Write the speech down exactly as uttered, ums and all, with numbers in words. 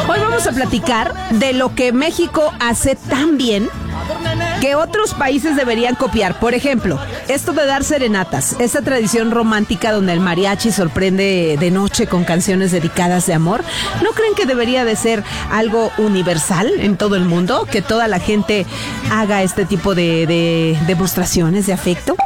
Hoy vamos a platicar de lo que México hace tan bien que otros países deberían copiar. Por ejemplo, esto de dar serenatas, esa tradición romántica donde el mariachi sorprende de noche con canciones dedicadas de amor. ¿No creen que debería de ser algo universal en todo el mundo? Que toda la gente haga este tipo de, de demostraciones de afecto.